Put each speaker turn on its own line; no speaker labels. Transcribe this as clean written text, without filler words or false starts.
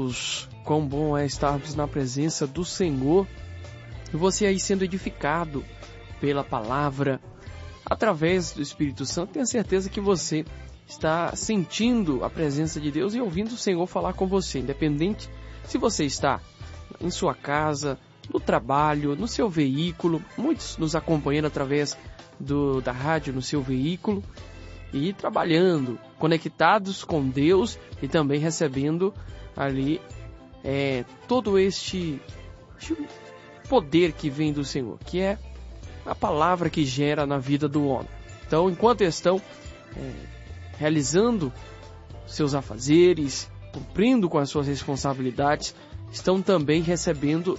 Deus, quão bom é estarmos na presença do Senhor. E você aí sendo edificado pela palavra, através do Espírito Santo, tenha certeza que você está sentindo a presença de Deus e ouvindo o Senhor falar com você, independente se você está em sua casa, no trabalho, no seu veículo. Muitos nos acompanhando através da rádio no seu veículo e trabalhando, conectados com Deus e também recebendo ali todo este poder que vem do Senhor, que é a palavra que gera na vida do homem. Então, enquanto estão realizando seus afazeres, cumprindo com as suas responsabilidades, estão também recebendo